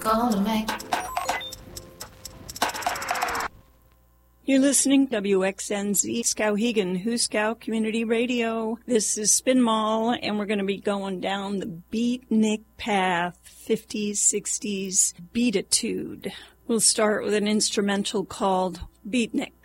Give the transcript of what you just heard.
gonna make. You're listening to WXNZ Skowhegan, Huskow Community Radio. This is Spin Mall, and we're going to be going down the beatnik path, 50s, 60s beatitude. We'll start with an instrumental called Beatnik.